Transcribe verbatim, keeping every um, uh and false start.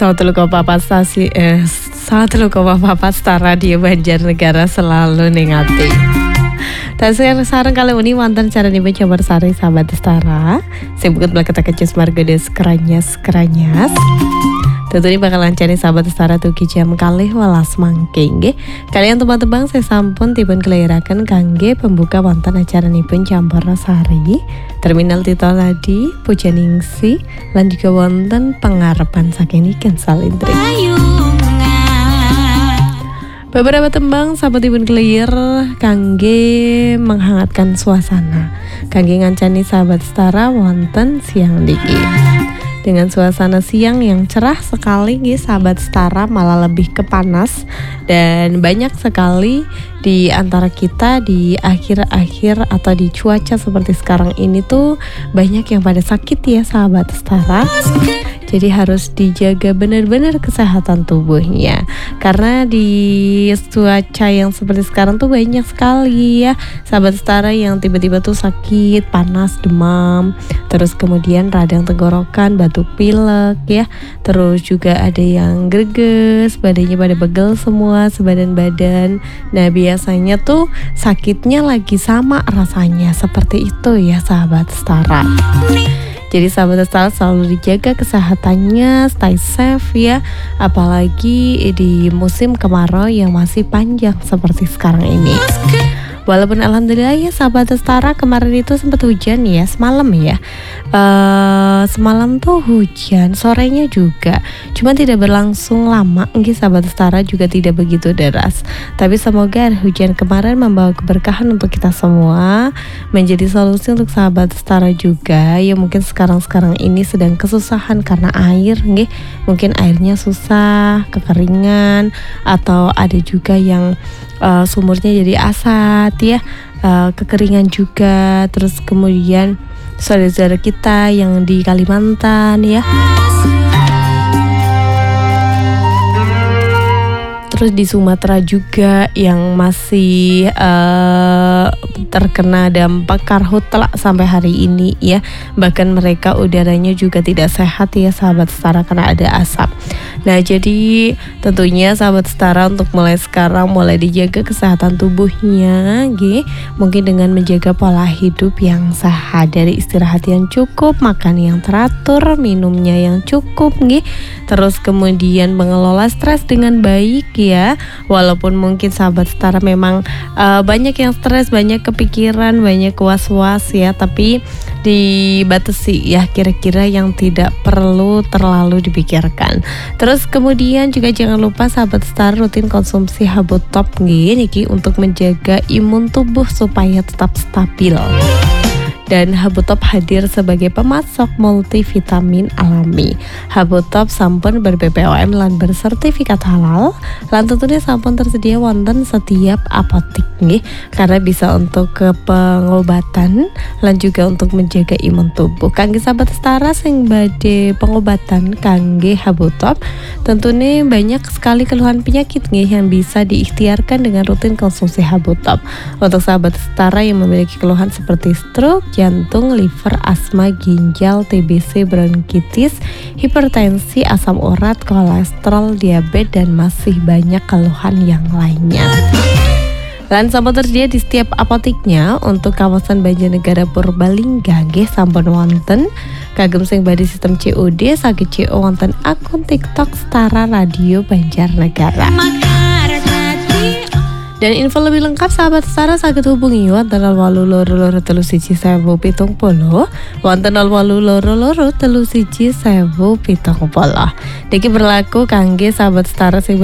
Sawetelu koma papat stasi eh Sawetelu koma papat Star Radio Banjarnegara selalu ning ati. Tasir sareng kali ini wonten carane coba sari sahabat Stara. Sibukut mlaketaken kecus margedes keranyas keranyas. Tentunya bakalan cari sahabat Stara tuki jam kalih welas mangke nggih. Kalian tebang-tebang saya sampun dipun keliraken kangge pembuka wonten acaranipun Campur Sari, Terminal Tito Ladi, Pujaningsih, lan juga wonten pengarepan saking Niken Salintri. Beberapa tembang sahabat dipun kelir kangge menghangatkan suasana, kangge ngancani sahabat Stara wonten siang diki. Dengan suasana siang yang cerah sekali nih sahabat Stara, malah lebih ke panas. Dan banyak sekali di antara kita di akhir-akhir atau di cuaca seperti sekarang ini tuh banyak yang pada sakit ya sahabat Stara. Jadi harus dijaga benar-benar kesehatan tubuhnya. Karena di cuaca yang seperti sekarang tuh banyak sekali ya sahabat Stara yang tiba-tiba tuh sakit, panas, demam, terus kemudian radang tenggorokan, batuk pilek ya. Terus juga ada yang greges, badannya pada pegel semua, sebadan badan. Nah biasanya tuh sakitnya lagi sama rasanya seperti itu ya sahabat Stara. Jadi sahabat Stara selalu dijaga kesehatannya, stay safe ya. Apalagi di musim kemarau yang masih panjang seperti sekarang ini. Walaupun alhamdulillah ya sahabat Stara kemarin itu sempat hujan ya semalam ya. Uh, semalam tuh hujan, sorenya juga. Cuma tidak berlangsung lama, nggih sahabat Stara, juga tidak begitu deras. Tapi semoga hujan kemarin membawa keberkahan untuk kita semua, menjadi solusi untuk sahabat Stara juga yang mungkin sekarang-sekarang ini sedang kesusahan karena air, nggih. Mungkin airnya susah, kekeringan, atau ada juga yang uh, sumurnya jadi asat ya, uh, kekeringan juga. Terus kemudian saudara-saudara kita yang di Kalimantan ya, terus di Sumatera juga yang masih uh, terkena dampak karhutla sampai hari ini ya. Bahkan mereka udaranya juga tidak sehat ya sahabat Stara karena ada asap. Nah jadi tentunya sahabat Stara untuk mulai sekarang mulai dijaga kesehatan tubuhnya nggih. Mungkin dengan menjaga pola hidup yang sehat, dari istirahat yang cukup, makan yang teratur, minumnya yang cukup nggih. Terus kemudian mengelola stres dengan baik ya. Walaupun mungkin sahabat Stara memang uh, banyak yang stres, banyak kepikiran, banyak was-was ya, tapi dibatasi ya kira-kira yang tidak perlu terlalu dipikirkan. Terus kemudian juga jangan lupa sahabat Stara rutin konsumsi Habutop nggih niki untuk menjaga imun tubuh supaya tetap stabil. Dan Habutop hadir sebagai pemasok multivitamin alami. Habutop sampun ber-B P O M lan bersertifikat halal, lan tentunya sampun tersedia wonten setiap apotik nggih, karena bisa untuk ke pengobatan lan juga untuk menjaga imun tubuh. Kangge sahabat Stara sing badhe pengobatan kangge Habutop, tentunya banyak sekali keluhan penyakit nggih yang bisa diikhtiarkan dengan rutin konsumsi Habutop. Untuk sahabat Stara yang memiliki keluhan seperti stroke, jantung, liver, asma, ginjal, T B C, bronkitis, hipertensi, asam urat, kolesterol, diabetes, dan masih banyak keluhan yang lainnya. Lan sampun tersedia di setiap apotiknya. Untuk kawasan Banjarnegara Purbalingga nggih sampun wonten. Kagem sing badhe sistem C O D saged C O wonten akun TikTok Stara Radio Banjarnegara. Dan info lebih lengkap sahabat Stara saged hubungi wonten nol wolu loro loro telu siji sewu pitung puluh, wonten nol wolu loro loro telu siji sewu pitung puluh. Niki berlaku kangge sahabat Stara sing